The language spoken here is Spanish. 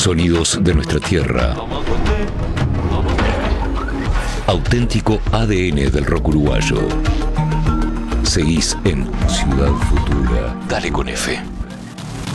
Sonidos de nuestra tierra. Auténtico ADN del rock uruguayo. Seguís en Ciudad Futura. Dale con F.